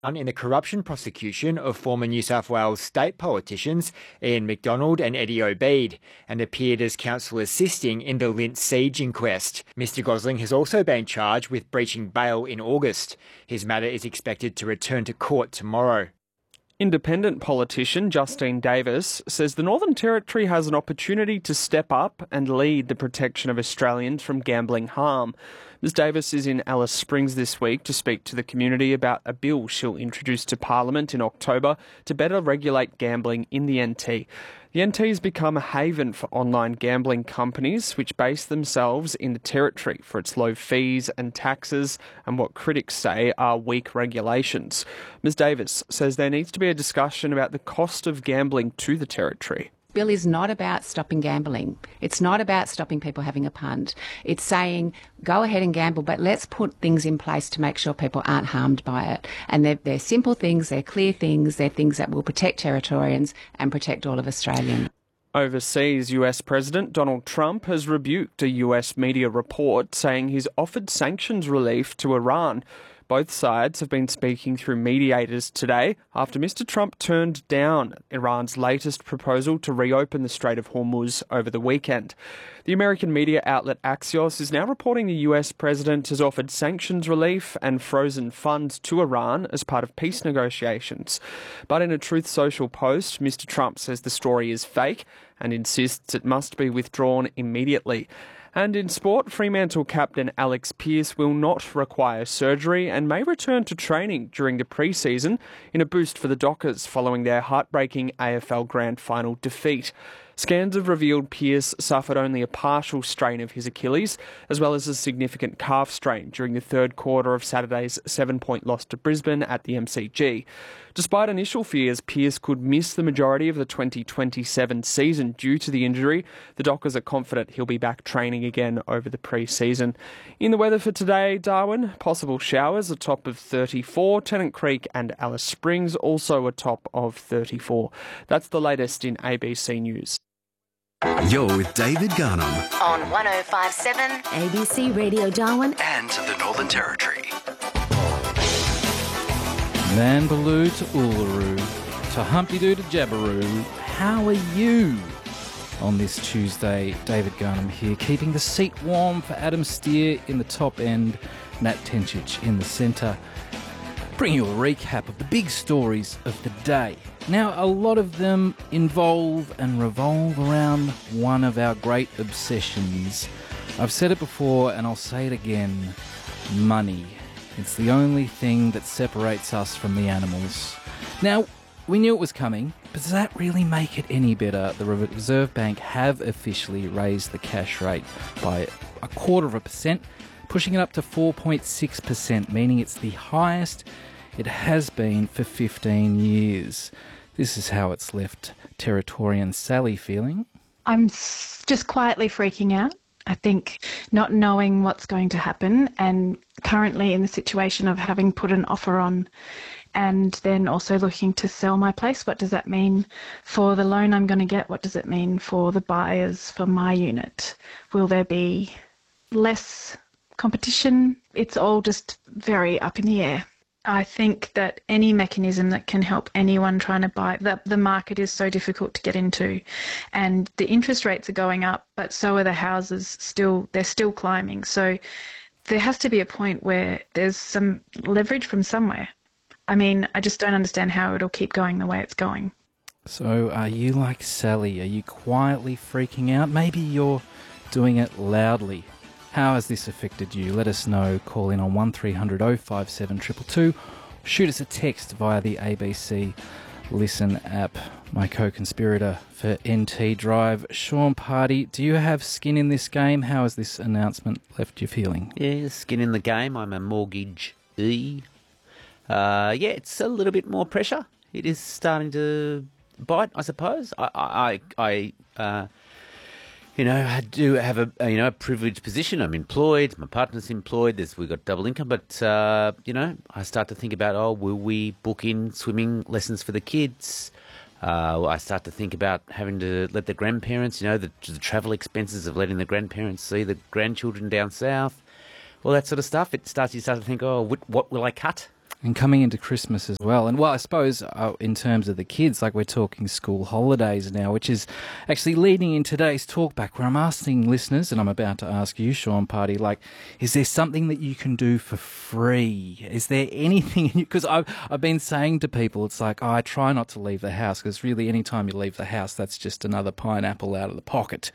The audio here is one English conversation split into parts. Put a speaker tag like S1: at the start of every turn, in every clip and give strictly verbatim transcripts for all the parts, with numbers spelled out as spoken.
S1: in the corruption prosecution of former New South Wales state politicians Ian McDonald and Eddie Obeid, and appeared as counsel assisting in the Lint siege inquest. Mister Gosling has also been charged with breaching bail in August. His matter is expected to return to court tomorrow.
S2: Independent politician Justine Davis says the Northern Territory has an opportunity to step up and lead the protection of Australians from gambling harm. Miz Davis is in Alice Springs this week to speak to the community about a bill she'll introduce to Parliament in October to better regulate gambling in the N T. The N T has become a haven for online gambling companies which base themselves in the Territory for its low fees and taxes and what critics say are weak regulations. Miz Davis says there needs to be a discussion about the cost of gambling to the Territory.
S3: Bill is not about stopping gambling. It's not about stopping people having a punt. It's saying, go ahead and gamble, but let's put things in place to make sure people aren't harmed by it. And they're, they're simple things, they're clear things, they're things that will protect Territorians and protect all of Australians.
S2: Overseas, U S President Donald Trump has rebuked a U S media report saying he's offered sanctions relief to Iran. Both sides have been speaking through mediators today after Mister Trump turned down Iran's latest proposal to reopen the Strait of Hormuz over the weekend. The American media outlet Axios is now reporting the U S president has offered sanctions relief and frozen funds to Iran as part of peace negotiations. But in a Truth Social post, Mister Trump says the story is fake and insists it must be withdrawn immediately. And in sport, Fremantle captain Alex Pearce will not require surgery and may return to training during the pre-season in a boost for the Dockers following their heartbreaking A F L Grand Final defeat. Scans have revealed Pearce suffered only a partial strain of his Achilles, as well as a significant calf strain during the third quarter of Saturday's seven-point loss to Brisbane at the M C G. Despite initial fears Pearce could miss the majority of the twenty twenty-seven season due to the injury, the Dockers are confident he'll be back training again over the pre-season. In the weather for today, Darwin, possible showers, a top of thirty-four. Tennant Creek and Alice Springs also a top of thirty-four. That's the latest in A B C News.
S4: You're with David Garnham
S5: on one oh five point seven
S6: A B C Radio Darwin
S4: and the Northern Territory.
S7: Manbaloo to Uluru, to Humpty-Doo to Jabberoo. How are you on this Tuesday? David Garnham here, keeping the seat warm for Adam Steer in the top end, Nat Tencic in the centre. Bring you a recap of the big stories of the day. Now, a lot of them involve and revolve around one of our great obsessions. I've said it before and I'll say it again, money. It's the only thing that separates us from the animals. Now, we knew it was coming, but does that really make it any better? The Reserve Bank have officially raised the cash rate by a quarter of a percent, pushing it up to four point six percent, meaning it's the highest it has been for fifteen years. This is how it's left Territorian Sally feeling.
S8: I'm just quietly freaking out. I think not knowing what's going to happen, and currently in the situation of having put an offer on and then also looking to sell my place. What does that mean for the loan I'm going to get? What does it mean for the buyers for my unit? Will there be less competition? It's all just very up in the air. I think that any mechanism that can help anyone trying to buy, the, the market is so difficult to get into, and the interest rates are going up, but so are the houses still, they're still climbing. So there has to be a point where there's some leverage from somewhere. I mean, I just don't understand how it'll keep going the way it's going.
S7: So are you like Sally? Are you quietly freaking out? Maybe you're doing it loudly. How has this affected you? Let us know. Call in on one three hundred oh five seven two two two. Shoot us a text via the A B C Listen app. My co-conspirator for N T Drive, Sean Party. Do you have skin in this game? How has this announcement left you feeling?
S9: Yeah, skin in the game. I'm a mortgagee. Uh, yeah, it's a little bit more pressure. It is starting to bite, I suppose. I, I, I, uh, you know, I do have a, a you know a privileged position. I'm employed. My partner's employed. There's we've got double income, but uh, you know, I start to think about, oh, will we book in swimming lessons for the kids? Uh, I start to think about having to let the grandparents, you know, the, the travel expenses of letting the grandparents see the grandchildren down south, all that sort of stuff. It starts. You start to think, oh, what, what will I cut?
S7: And coming into Christmas as well. And, well, I suppose uh, in terms of the kids, like we're talking school holidays now, which is actually leading in today's talkback where I'm asking listeners, and I'm about to ask you, Sean Party, like, is there something that you can do for free? Is there anything? Because I've, I've been saying to people, it's like, oh, I try not to leave the house because really any time you leave the house, that's just another pineapple out of the pocket.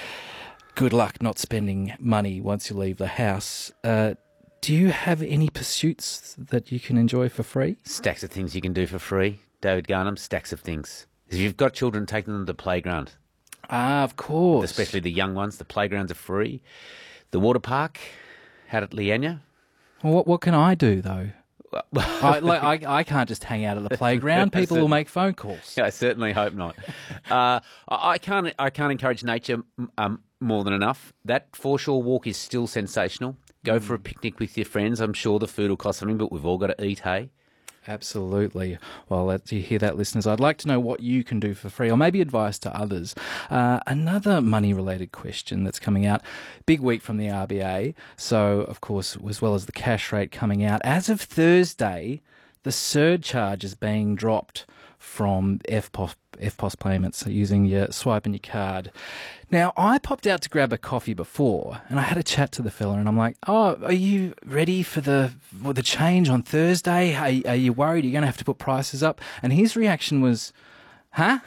S7: Good luck not spending money once you leave the house. Uh, Do you have any pursuits that you can enjoy for free?
S9: Stacks of things you can do for free. David Garnham, stacks of things. If you've got children, take them to the playground.
S7: Ah, of course.
S9: Especially the young ones. The playgrounds are free. The water park, out at Leanya.
S7: Well, what, what can I do, though? I, like, I, I can't just hang out at the playground. People will make phone calls.
S9: I certainly hope not. uh, I, I can't I can't encourage nature um, more than enough. That foreshore walk is still sensational. Go for a picnic with your friends. I'm sure the food will cost something, but we've all got to eat, hey?
S7: Absolutely. Well, let you hear that, listeners. I'd like to know what you can do for free or maybe advice to others. Uh, another money-related question that's coming out. Big week from the R B A. So, of course, as well as the cash rate coming out. As of Thursday, the surcharge is being dropped from F P O S, F P O S payments, so using your swipe and your card. Now, I popped out to grab a coffee before, and I had a chat to the fella, and I'm like, oh, are you ready for the for the change on Thursday? Are, are you worried you're going to have to put prices up? And his reaction was, huh?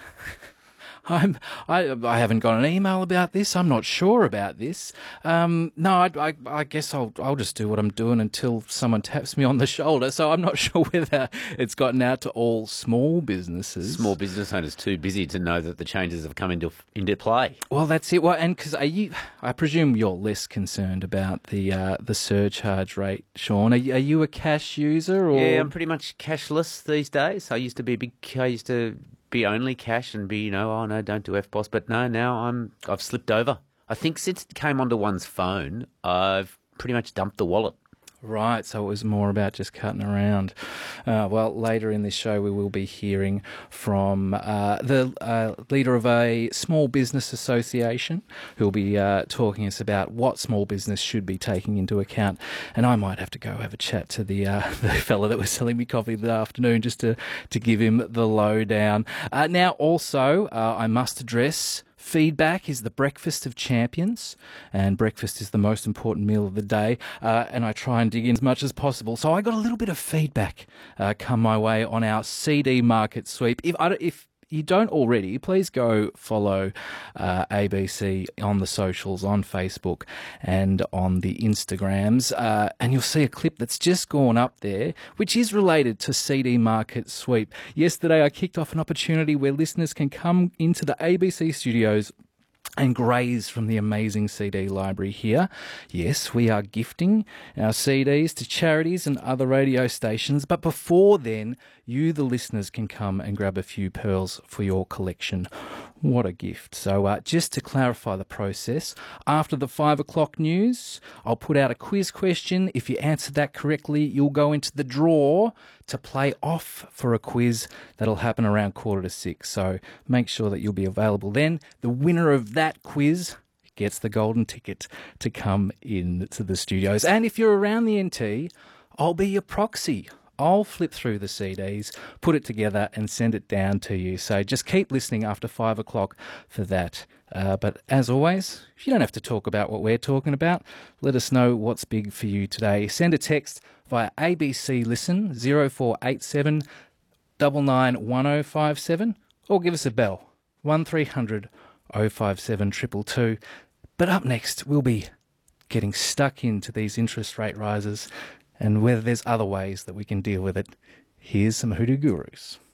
S7: I'm, I, I haven't got an email about this. I'm not sure about this. Um, no, I, I, I guess I'll, I'll just do what I'm doing until someone taps me on the shoulder. So I'm not sure whether it's gotten out to all small businesses.
S9: Small business owners too busy to know that the changes have come into into play.
S7: Well, that's it. Well, and because are you, I presume you're less concerned about the uh, the surcharge rate, Sean. Are you, are you a cash user? Or?
S9: Yeah, I'm pretty much cashless these days. I used to be a big. I used to. be only cash and be, you know, oh no, don't do F P O S. But no, now I'm I've slipped over. I think since it came onto one's phone, I've pretty much dumped the wallet.
S7: Right, so it was more about just cutting around. Uh, well, later in this show, we will be hearing from uh, the uh, leader of a small business association who will be uh, talking us about what small business should be taking into account. And I might have to go have a chat to the uh, the fella that was selling me coffee this afternoon just to, to give him the lowdown. Uh, now, also, uh, I must address... feedback is the breakfast of champions, and breakfast is the most important meal of the day, uh, and I try and dig in as much as possible. So I got a little bit of feedback uh, come my way on our C D market sweep. If I, if you don't already, please go follow uh, A B C on the socials, on Facebook and on the Instagrams, uh, and you'll see a clip that's just gone up there, which is related to C D Market Sweep. Yesterday, I kicked off an opportunity where listeners can come into the A B C studios and graze from the amazing C D library here. Yes, we are gifting our C Ds to charities and other radio stations, but before then, you, the listeners, can come and grab a few pearls for your collection. What a gift. So uh, just to clarify the process, after the five o'clock news, I'll put out a quiz question. If you answer that correctly, you'll go into the draw to play off for a quiz that'll happen around quarter to six. So make sure that you'll be available then. The winner of that quiz gets the golden ticket to come in to the studios. And if you're around the N T, I'll be your proxy. I'll flip through the C Ds, put it together and send it down to you. So just keep listening after five o'clock for that. Uh, but as always, if you don't have to talk about what we're talking about, let us know what's big for you today. Send a text via A B C Listen zero four eight seven nine nine one zero five seven or give us a bell one three hundred oh five seven two two two. But up next, we'll be getting stuck into these interest rate rises and whether there's other ways that we can deal with it. Here's some Hoodoo Gurus.